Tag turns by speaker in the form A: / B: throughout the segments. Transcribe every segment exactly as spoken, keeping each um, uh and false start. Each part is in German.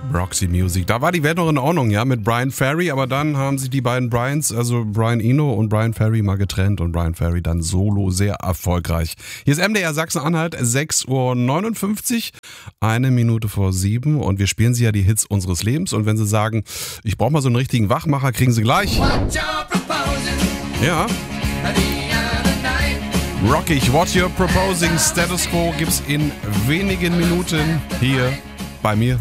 A: Roxy Music. Da war die Welt noch in Ordnung, ja, mit Bryan Ferry, aber dann haben sich die beiden Bryans, also Brian Eno und Bryan Ferry, mal getrennt und Bryan Ferry dann solo sehr erfolgreich. Hier ist M D R Sachsen-Anhalt, sechs Uhr neunundfünfzig, eine Minute vor sieben und wir spielen sie ja die Hits unseres Lebens und wenn sie sagen, ich brauche mal so einen richtigen Wachmacher, kriegen sie gleich. Ja. Rockig, What You're Proposing, Status Quo gibt's in wenigen Minuten hier bei mir.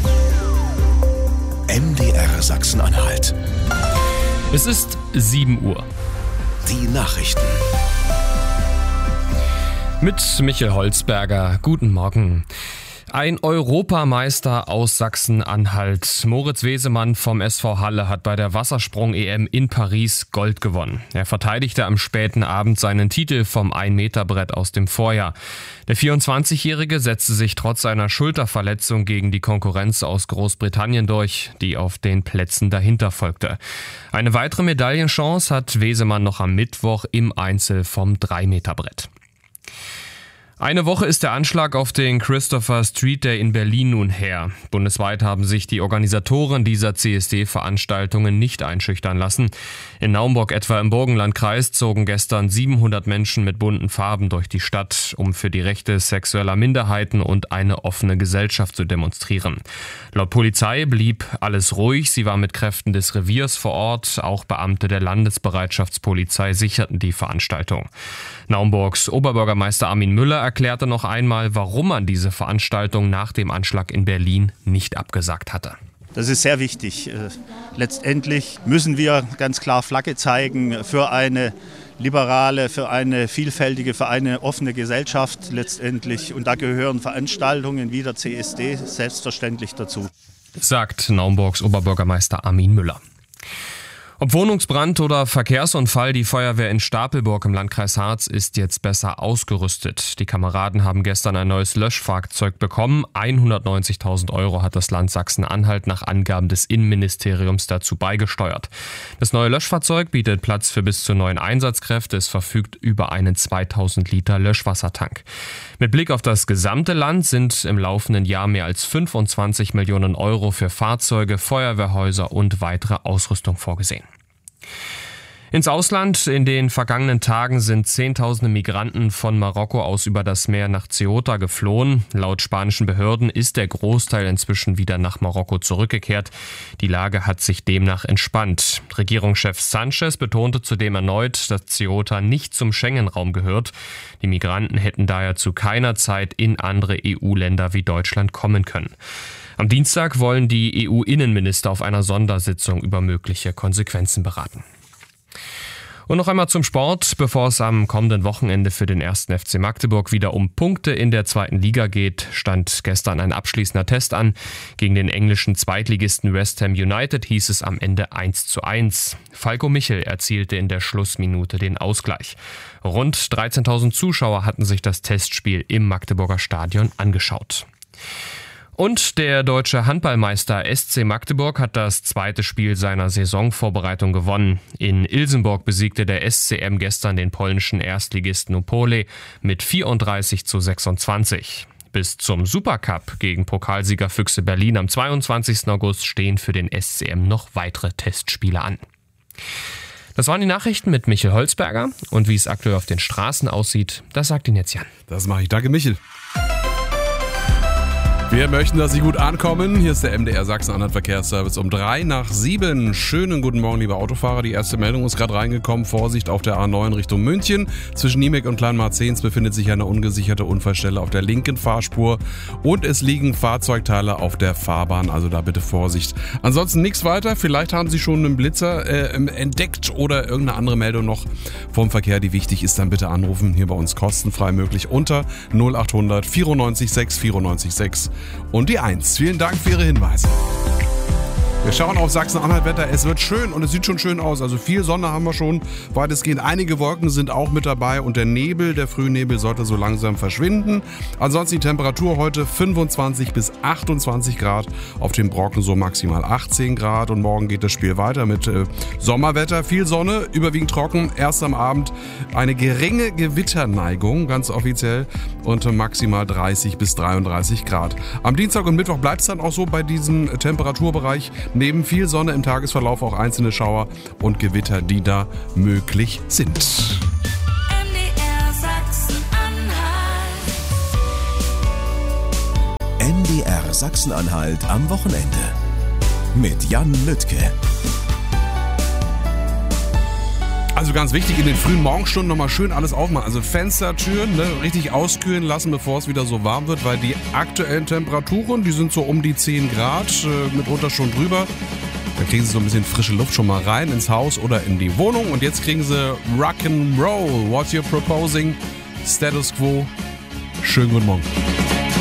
B: M D R Sachsen-Anhalt.
C: Es ist sieben Uhr.
B: Die Nachrichten.
C: Mit Michael Holzberger. Guten Morgen. Ein Europameister aus Sachsen-Anhalt. Moritz Wesemann vom S V Halle hat bei der Wassersprung-E M in Paris Gold gewonnen. Er verteidigte am späten Abend seinen Titel vom ein-Meter-Brett aus dem Vorjahr. Der vierundzwanzigjährige setzte sich trotz seiner Schulterverletzung gegen die Konkurrenz aus Großbritannien durch, die auf den Plätzen dahinter folgte. Eine weitere Medaillenchance hat Wesemann noch am Mittwoch im Einzel vom drei-Meter-Brett. Eine Woche ist der Anschlag auf den Christopher Street Day in Berlin nun her. Bundesweit haben sich die Organisatoren dieser C S D-Veranstaltungen nicht einschüchtern lassen. In Naumburg etwa im Burgenlandkreis zogen gestern siebenhundert Menschen mit bunten Farben durch die Stadt, um für die Rechte sexueller Minderheiten und eine offene Gesellschaft zu demonstrieren. Laut Polizei blieb alles ruhig. Sie war mit Kräften des Reviers vor Ort. Auch Beamte der Landesbereitschaftspolizei sicherten die Veranstaltung. Naumburgs Oberbürgermeister Armin Müller erklärte noch einmal, warum man diese Veranstaltung nach dem Anschlag in Berlin nicht abgesagt hatte.
D: Das ist sehr wichtig. Letztendlich müssen wir ganz klar Flagge zeigen für eine liberale, für eine vielfältige, für eine offene Gesellschaft letztendlich. Und da gehören Veranstaltungen wie der C S D selbstverständlich dazu.
C: Sagt Naumburgs Oberbürgermeister Armin Müller. Ob Wohnungsbrand oder Verkehrsunfall, die Feuerwehr in Stapelburg im Landkreis Harz ist jetzt besser ausgerüstet. Die Kameraden haben gestern ein neues Löschfahrzeug bekommen. hundertneunzigtausend Euro hat das Land Sachsen-Anhalt nach Angaben des Innenministeriums dazu beigesteuert. Das neue Löschfahrzeug bietet Platz für bis zu neun Einsatzkräfte. Es verfügt über einen zweitausend Liter Löschwassertank. Mit Blick auf das gesamte Land sind im laufenden Jahr mehr als fünfundzwanzig Millionen Euro für Fahrzeuge, Feuerwehrhäuser und weitere Ausrüstung vorgesehen. Ins Ausland. In den vergangenen Tagen sind Zehntausende Migranten von Marokko aus über das Meer nach Ceuta geflohen. Laut spanischen Behörden ist der Großteil inzwischen wieder nach Marokko zurückgekehrt. Die Lage hat sich demnach entspannt. Regierungschef Sanchez betonte zudem erneut, dass Ceuta nicht zum Schengen-Raum gehört. Die Migranten hätten daher zu keiner Zeit in andere E U-Länder wie Deutschland kommen können. Am Dienstag wollen die E U-Innenminister auf einer Sondersitzung über mögliche Konsequenzen beraten. Und noch einmal zum Sport, bevor es am kommenden Wochenende für den ersten F C Magdeburg wieder um Punkte in der zweiten Liga geht, stand gestern ein abschließender Test an. Gegen den englischen Zweitligisten West Ham United hieß es am Ende eins zu eins. Falco Michel erzielte in der Schlussminute den Ausgleich. Rund dreizehntausend Zuschauer hatten sich das Testspiel im Magdeburger Stadion angeschaut. Und der deutsche Handballmeister S C Magdeburg hat das zweite Spiel seiner Saisonvorbereitung gewonnen. In Ilsenburg besiegte der S C M gestern den polnischen Erstligisten Opole mit vierunddreißig zu sechsundzwanzig. Bis zum Supercup gegen Pokalsieger Füchse Berlin am zweiundzwanzigsten August stehen für den S C M noch weitere Testspiele an. Das waren die Nachrichten mit Michael Holzberger. Und wie es aktuell auf den Straßen aussieht, das sagt Ihnen jetzt Jan.
A: Das mache ich. Danke, Michael. Wir möchten, dass Sie gut ankommen. Hier ist der M D R Sachsen-Anhalt Verkehrsservice um drei nach sieben. Schönen guten Morgen, liebe Autofahrer. Die erste Meldung ist gerade reingekommen. Vorsicht auf der A neun Richtung München. Zwischen Niemek und Kleinmarzehns befindet sich eine ungesicherte Unfallstelle auf der linken Fahrspur. Und es liegen Fahrzeugteile auf der Fahrbahn. Also da bitte Vorsicht. Ansonsten nichts weiter. Vielleicht haben Sie schon einen Blitzer äh, entdeckt oder irgendeine andere Meldung noch vom Verkehr, die wichtig ist. Dann bitte anrufen. Hier bei uns kostenfrei möglich unter null achthundert vierundneunzig sechs vierundneunzig sechs. Und die eins. Vielen Dank für Ihre Hinweise. Wir schauen auf Sachsen-Anhalt-Wetter. Es wird schön und es sieht schon schön aus. Also viel Sonne haben wir schon. Weitestgehend einige Wolken sind auch mit dabei und der Nebel, der Frühnebel sollte so langsam verschwinden. Ansonsten die Temperatur heute fünfundzwanzig bis achtundzwanzig Grad. Auf dem Brocken so maximal achtzehn Grad und morgen geht das Spiel weiter mit äh, Sommerwetter. Viel Sonne, überwiegend trocken. Erst am Abend eine geringe Gewitterneigung, ganz offiziell, und maximal dreißig bis dreiunddreißig Grad. Am Dienstag und Mittwoch bleibt es dann auch so bei diesem Temperaturbereich. Neben viel Sonne im Tagesverlauf auch einzelne Schauer und Gewitter, die da möglich sind.
B: M D R Sachsen-Anhalt. M D R Sachsen-Anhalt am Wochenende. Mit Jan Lüttke.
A: Also ganz wichtig, in den frühen Morgenstunden nochmal schön alles aufmachen. Also Fenster, Türen, ne, richtig auskühlen lassen, bevor es wieder so warm wird, weil die aktuellen Temperaturen, die sind so um die zehn Grad, äh, mitunter schon drüber. Dann kriegen Sie so ein bisschen frische Luft schon mal rein ins Haus oder in die Wohnung. Und jetzt kriegen Sie Rock'n'Roll. What you're proposing? Status Quo. Schönen guten Morgen.